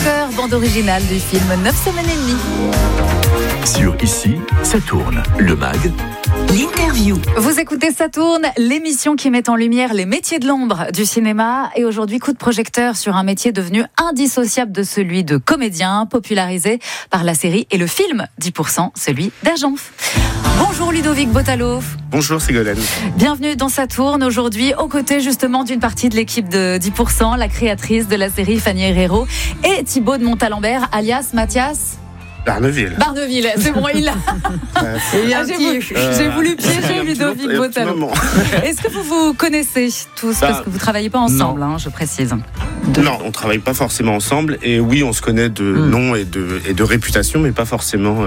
auteur, bande originale du film 9 semaines et demie. Sur Ici, ça tourne. Le MAG. L'interview. Vous écoutez Ça tourne, l'émission qui met en lumière les métiers de l'ombre du cinéma. Et aujourd'hui, coup de projecteur sur un métier devenu indissociable de celui de comédien, popularisé par la série et le film 10%, celui d'agent. Bonjour Ludovic Bottalo. Bonjour Ségolène. Bienvenue dans Ça tourne aujourd'hui, aux côtés justement d'une partie de l'équipe de 10%, la créatrice de la série Fanny Herrero et Thibaut de Montalembert, alias Mathias Barneville, c'est bon, il a. J'ai voulu piéger Ludovic Bottalo. Est-ce que vous vous connaissez tous, parce que vous ne travaillez pas ensemble, je précise. Non, on ne travaille pas forcément ensemble. Et oui, on se connaît de nom et de réputation, mais pas forcément,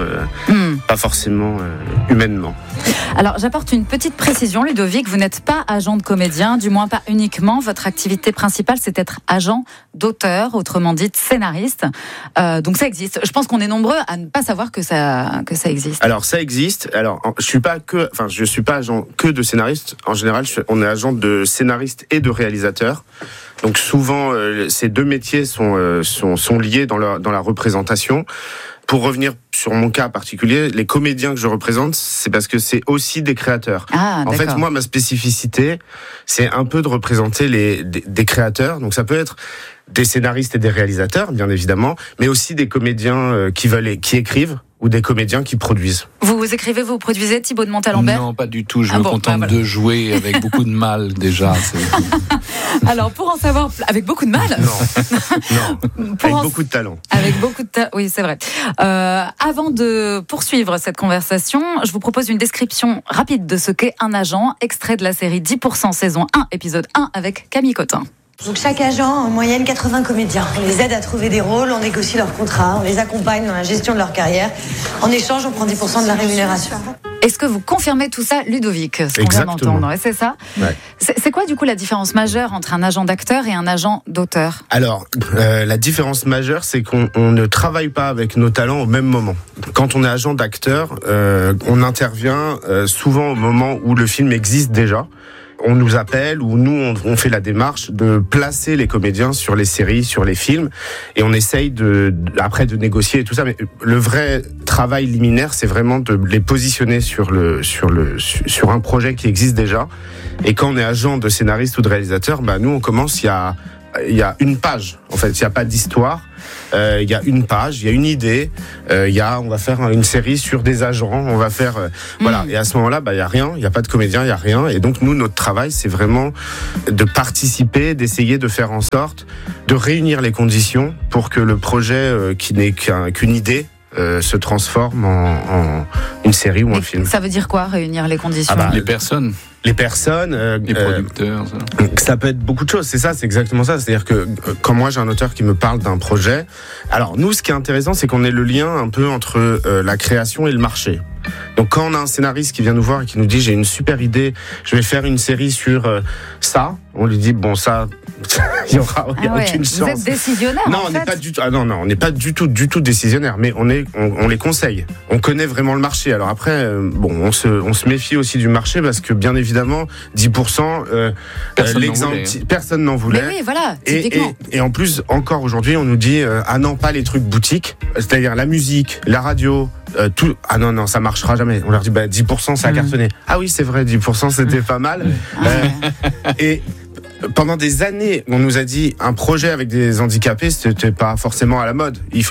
humainement. Alors, j'apporte une petite précision, Ludovic. Vous n'êtes pas agent de comédien, du moins pas uniquement. Votre activité principale, c'est d'être agent d'auteur, autrement dit scénariste. Donc ça existe. Je pense qu'on est nombreux à ne pas savoir que ça existe. Alors ça existe. Alors je suis pas agent que de scénariste. En général, on est agent de scénariste et de réalisateur. Donc souvent, ces deux métiers sont liés dans la représentation. Pour revenir sur mon cas particulier, les comédiens que je représente, c'est parce que c'est aussi des créateurs. En fait, moi, ma spécificité, c'est un peu de représenter des créateurs. Donc ça peut être des scénaristes et des réalisateurs, bien évidemment, mais aussi des comédiens qui écrivent, ou des comédiens qui produisent. Vous écrivez, vous produisez, Thibaut de Montalembert ? Non, pas du tout. Je me contente de jouer avec beaucoup de mal, déjà. Alors, pour en savoir... Avec beaucoup de mal ? Non. Avec beaucoup de talent. Avec beaucoup de talent, oui, c'est vrai. Avant de poursuivre cette conversation, je vous propose une description rapide de ce qu'est un agent, extrait de la série 10% saison 1, épisode 1, avec Camille Cotin. Donc chaque agent, en moyenne 80 comédiens. On les aide à trouver des rôles, on négocie leurs contrats, on les accompagne dans la gestion de leur carrière. En échange, on prend 10% de la rémunération. Est-ce que vous confirmez tout ça, Ludovic, ce qu'on vient d'entendre ? C'est ça ? Ouais. C'est quoi du coup la différence majeure entre un agent d'acteur et un agent d'auteur ? Alors, la différence majeure, c'est qu'on ne travaille pas avec nos talents au même moment. Quand on est agent d'acteur, on intervient souvent au moment où le film existe déjà. On nous appelle ou nous on fait la démarche de placer les comédiens sur les séries, sur les films, et on essaye après de négocier et tout ça. Mais le vrai travail liminaire, c'est vraiment de les positionner sur un projet qui existe déjà. Et quand on est agent de scénariste ou de réalisateur, nous on commence, il y a une page. En fait, il n'y a pas d'histoire. Il y a une page, il y a une idée. On va faire une série sur des agents. On va faire voilà. Et à ce moment-là, il y a rien. Il y a pas de comédien, il y a rien. Et donc nous, notre travail, c'est vraiment de participer, d'essayer de faire en sorte de réunir les conditions pour que le projet qui n'est qu'une idée se transforme en une série ou un film. Ça veut dire quoi, réunir les conditions ? Les personnes. Les personnes, les producteurs, ça peut être beaucoup de choses. C'est exactement ça. C'est-à-dire que quand moi j'ai un auteur qui me parle d'un projet, alors nous, ce qui est intéressant, c'est qu'on ait le lien un peu entre la création et le marché. Donc quand on a un scénariste qui vient nous voir et qui nous dit j'ai une super idée, je vais faire une série sur ça, on lui dit bon ça, il y aura aucune chance. Vous êtes décisionnaire. Non, on n'est pas du tout. On n'est pas du tout décisionnaire, mais on les conseille. On connaît vraiment le marché. Alors après, on se méfie aussi du marché parce que bien évidemment 10%, personne n'en voulait. Mais oui, voilà. Typiquement. Et en plus, encore aujourd'hui, on nous dit non, pas les trucs boutiques, c'est-à-dire la musique, la radio. Tout. Non, ça marchera jamais. On leur dit 10%, ça a cartonné. Ah oui, c'est vrai, 10%, c'était pas mal. Et pendant des années, on nous a dit un projet avec des handicapés, c'était pas forcément à la mode. Un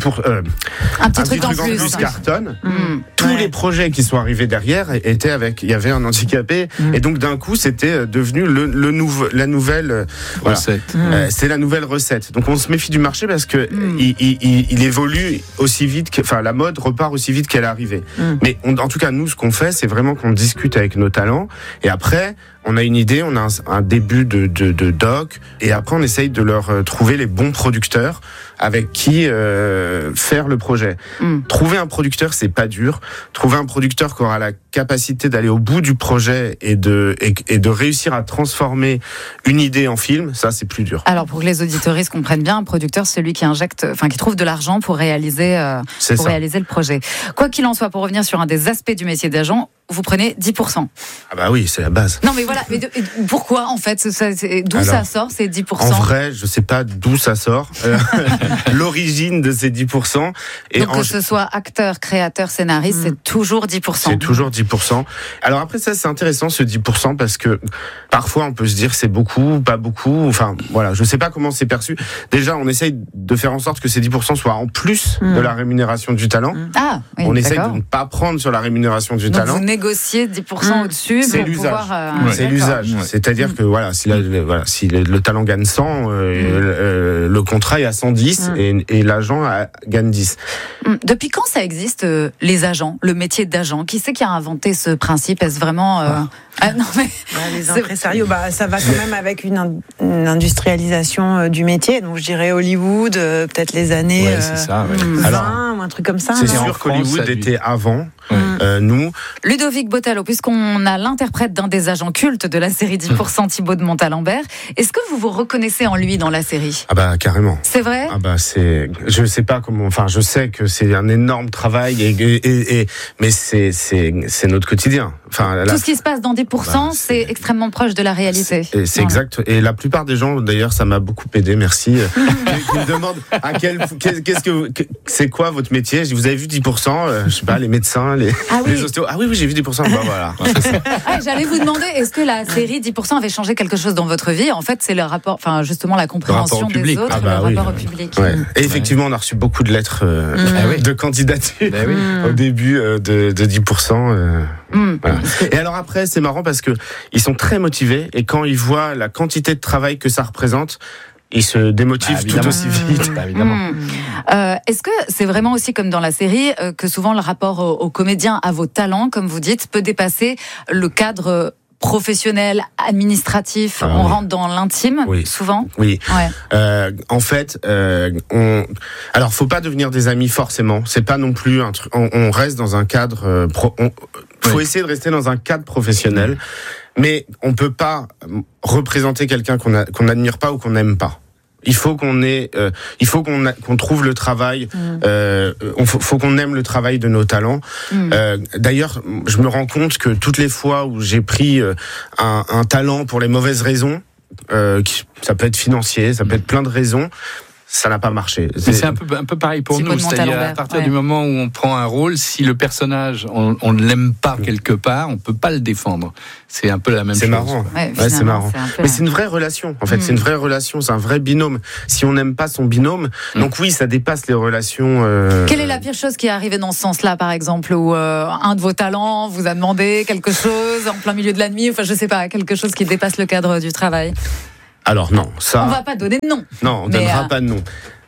petit truc en plus cartonne. Tous les projets qui sont arrivés derrière étaient il y avait un handicapé, et donc d'un coup, c'était devenu la nouvelle recette. C'est la nouvelle recette. Donc on se méfie du marché parce que il évolue aussi vite la mode repart aussi vite qu'elle est arrivée. Mais en tout cas, nous, ce qu'on fait, c'est vraiment qu'on discute avec nos talents, et après, on a une idée, on a un début de doc, et après on essaye de leur trouver les bons producteurs avec qui faire le projet. Trouver un producteur, c'est pas dur. Trouver un producteur qui aura la capacité d'aller au bout du projet et de réussir à transformer une idée en film, ça c'est plus dur. Alors pour que les auditeuristes comprennent bien, un producteur, c'est celui qui qui trouve de l'argent pour réaliser le projet. Quoi qu'il en soit, pour revenir sur un des aspects du métier d'agent, vous prenez 10%. Ah bah oui, c'est la base. Non mais voilà, pourquoi en fait d'où ça sort ces 10%? En vrai, je sais pas d'où ça sort. l'origine de ces 10%. Et donc que ce soit acteur, créateur, scénariste, c'est toujours 10%. C'est toujours 10%. Alors après ça, c'est intéressant ce 10% parce que parfois on peut se dire c'est beaucoup, pas beaucoup. Enfin voilà, je sais pas comment c'est perçu. Déjà, on essaye de faire en sorte que ces 10% soient en plus de la rémunération du talent. Ah, oui, on essaye de ne pas prendre sur la rémunération du talent. Vous négociez 10% au-dessus c'est pour l'usage. pouvoir... C'est l'usage. C'est-à-dire que voilà, si le talent gagne 100, le contrat est à 110 et l'agent gagne 10. Depuis quand ça existe, les agents, le métier d'agent? Qui c'est qui a inventé ce principe? Est-ce vraiment... non, mais... les impresarios, ça va quand même avec une industrialisation du métier. Donc je dirais Hollywood, peut-être les années 20 ou un truc comme ça. C'est sûr qu'Hollywood était avant. Nous. Ludovic Bottalo, puisqu'on a l'interprète d'un des agents cultes de la série 10%, Thibaut de Montalembert, est-ce que vous vous reconnaissez en lui dans la série? Ah bah carrément. C'est vrai? Ah bah je sais pas comment, enfin je sais que c'est un énorme travail mais c'est notre quotidien. Enfin, tout ce qui se passe dans 10%, c'est extrêmement proche de la réalité. C'est exact. Et la plupart des gens, d'ailleurs, ça m'a beaucoup aidé, merci, qui me demandent c'est quoi votre métier? Vous avez vu 10%, je sais pas, les médecins, les ostéos. Ah oui, j'ai vu 10%. Bah voilà. J'allais vous demander, est-ce que la série 10% avait changé quelque chose dans votre vie? En fait, c'est le rapport, enfin justement la compréhension des autres, le rapport au public. Ouais. Et effectivement, on a reçu beaucoup de lettres de candidature au début de 10%. Voilà. Et alors après, c'est marrant parce que ils sont très motivés et quand ils voient la quantité de travail que ça représente, ils se démotivent tout aussi vite. Est-ce que c'est vraiment aussi comme dans la série que souvent le rapport aux comédiens, à vos talents, comme vous dites, peut dépasser le cadre professionnel, administratif, on rentre dans l'intime, souvent. Oui. Ouais. En fait, alors faut pas devenir des amis forcément. C'est pas non plus un truc. On reste dans un cadre. Faut essayer de rester dans un cadre professionnel, mais on peut pas représenter quelqu'un qu'on n'admire pas ou qu'on n'aime pas. Il faut qu'on trouve le travail. Faut qu'on aime le travail de nos talents. D'ailleurs, je me rends compte que toutes les fois où j'ai pris un talent pour les mauvaises raisons, ça peut être financier, ça peut être plein de raisons. Ça n'a pas marché. C'est un peu pareil pour nous. C'est-à-dire, à partir du moment où on prend un rôle, si le personnage, on ne l'aime pas quelque part, on ne peut pas le défendre. C'est un peu la même chose. C'est marrant. C'est marrant. Mais c'est une vraie relation, en fait. C'est une vraie relation, c'est un vrai binôme. Si on n'aime pas son binôme, donc oui, ça dépasse les relations. Quelle est la pire chose qui est arrivée dans ce sens-là, par exemple, où un de vos talents vous a demandé quelque chose en plein milieu de la nuit, enfin, je sais pas, quelque chose qui dépasse le cadre du travail? Alors non, ça. On va pas donner de nom. Non, on donnera pas de nom.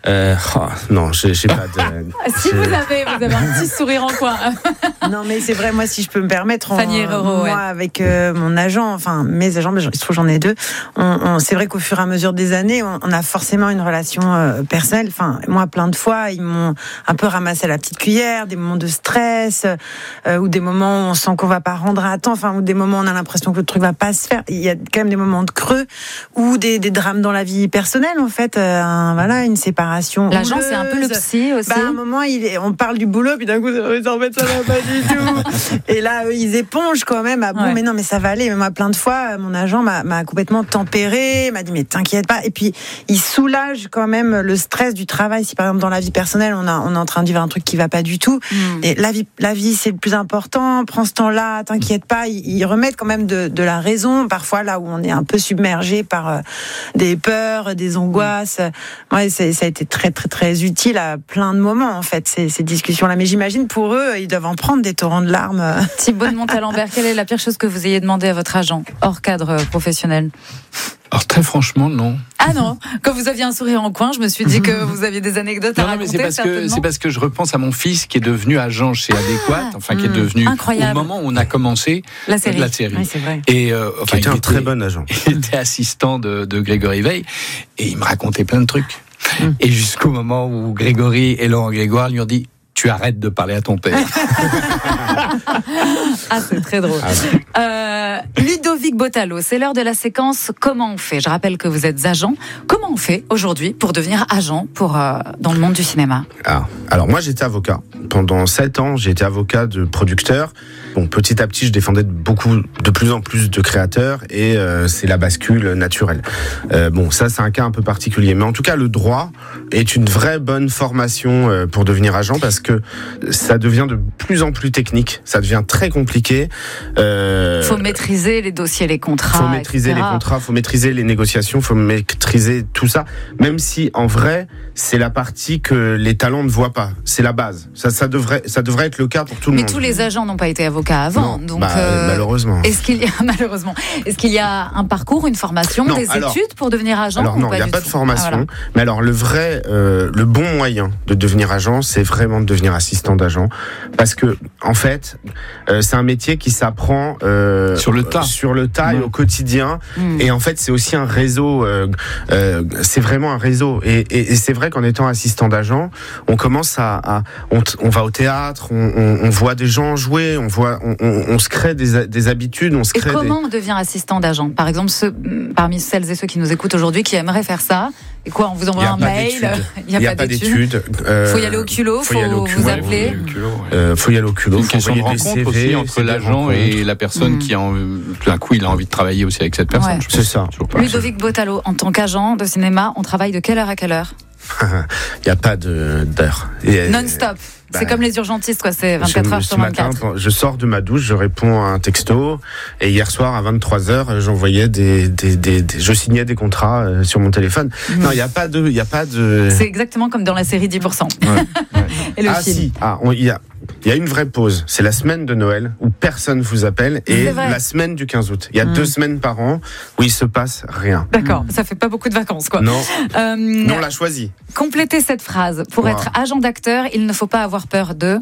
Non, j'ai pas de. Si vous avez un petit sourire en coin. Non, mais c'est vrai, moi, si je peux me permettre, Fanny Herrero, moi, avec mon agent, enfin mes agents, mais il se trouve j'en ai deux. C'est vrai qu'au fur et à mesure des années, on a forcément une relation personnelle. Enfin, moi, plein de fois, ils m'ont un peu ramassé à la petite cuillère, des moments de stress, ou des moments où on sent qu'on va pas rendre à temps, enfin, ou des moments où on a l'impression que le truc va pas se faire. Il y a quand même des moments de creux, ou des drames dans la vie personnelle, en fait. Voilà, une séparation. L'agent, c'est un peu le psy aussi. À un moment, on parle du boulot, puis d'un coup, en fait, ça va pas du tout. Et là, ils épongent quand même. Mais non, mais ça va aller. Mais moi, plein de fois, mon agent m'a complètement tempéré, m'a dit, mais t'inquiète pas. Et puis, il soulage quand même le stress du travail. Si par exemple, dans la vie personnelle, on est en train de vivre un truc qui va pas du tout. Et la vie, c'est le plus important. Prends ce temps-là, t'inquiète pas. Ils remettent quand même de la raison. Parfois, là où on est un peu submergé par des peurs, des angoisses. Ouais, ça a été très très très utile à plein de moments en fait ces discussions-là. Mais j'imagine pour eux, ils doivent en prendre des torrents de larmes. Thibaut de Montalembert, quelle est la pire chose que vous ayez demandé à votre agent hors cadre professionnel? Alors très franchement, non. Ah non, quand vous aviez un sourire en coin, je me suis dit que vous aviez des anecdotes à raconter. Non, mais c'est parce que je repense à mon fils qui est devenu agent chez Adéquate, qui est devenu incroyable. Au moment où on a commencé la série. Oui, c'est vrai. Et qui était un très bon agent. Il était assistant de Grégory Veil et il me racontait plein de trucs. Et jusqu'au moment où Grégory et Laurent Grégoire lui ont dit: tu arrêtes de parler à ton père. Ah, c'est très drôle. Ludovic Bottalo, c'est l'heure de la séquence Comment on fait? Je rappelle que vous êtes agent. Comment on fait aujourd'hui pour devenir agent dans le monde du cinéma? Alors moi, j'étais avocat. Pendant 7 ans, j'ai été avocat de producteur. bon, petit à petit, je défendais de plus en plus de créateurs et c'est la bascule naturelle. Bon, ça, c'est un cas un peu particulier. Mais en tout cas, le droit est une vraie bonne formation pour devenir agent parce que ça devient de plus en plus technique. Ça devient très compliqué. Faut maîtriser les dossiers, les contrats. Faut maîtriser etc. les contrats, faut maîtriser les négociations, faut maîtriser tout ça. Même si, en vrai, c'est la partie que les talents ne voient pas. C'est la base. Ça devrait être le cas pour tout le monde. Mais tous les agents n'ont pas été avocats avant. Non, donc, malheureusement. Est-ce qu'il y a un parcours, une formation, Non, des études pour devenir agent? Alors non, il n'y a pas de formation. Mais alors le bon moyen de devenir agent, c'est vraiment de devenir assistant d'agent. Parce que, en fait, c'est un métier qui s'apprend sur le tas et au quotidien. Et en fait, c'est aussi un réseau. C'est vraiment un réseau. Et c'est vrai qu'en étant assistant d'agent, on commence on va au théâtre, on voit des gens jouer, on se crée des habitudes, on se crée. Et comment on devient assistant d'agent? Par exemple, parmi celles et ceux qui nous écoutent aujourd'hui, qui aimeraient faire ça, et quoi, on vous envoie un mail? Il n'y a pas d'études. Faut y aller au culot, faut vous appeler. Faut y aller au culot. Une question de rencontre aussi entre l'agent et la personne qui tout d'un coup, il a envie de travailler aussi avec cette personne. Ouais. C'est ça. Ludovic Botalot, en tant qu'agent de cinéma, on travaille de quelle heure à quelle heure? Il n'y a pas d'heure. Non-stop. C'est comme les urgentistes, quoi. C'est 24 heures sur 24. Matin, je sors de ma douche, je réponds à un texto. Et hier soir, à 23h, j'envoyais je signais des contrats sur mon téléphone. Non, il n'y a pas de. C'est exactement comme dans la série 10%. Et le film. Il y a une vraie pause. C'est la semaine de Noël où personne vous appelle et la semaine du 15 août. Il y a 2 semaines par an où il se passe rien. D'accord. Ça fait pas beaucoup de vacances, quoi. Non. Non, on l'a choisi. Complétez cette phrase. Pour être agent d'acteur, il ne faut pas avoir peur de.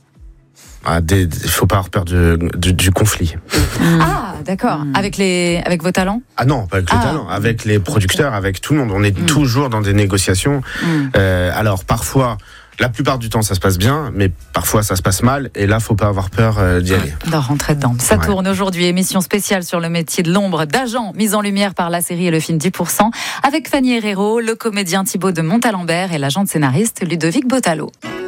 Il faut pas avoir peur du conflit. Ah, d'accord. Avec vos talents? Ah non, pas avec les talents, avec les producteurs, avec tout le monde. On est toujours dans des négociations. Alors parfois, la plupart du temps, ça se passe bien, mais parfois ça se passe mal. Et là, faut pas avoir peur d'y aller. D'en rentrer dedans. Ça tourne aujourd'hui. Émission spéciale sur le métier de l'ombre d'agent, mise en lumière par la série et le film 10%, avec Fanny Herrero, le comédien Thibaut de Montalembert et l'agent de scénariste Ludovic Botalot.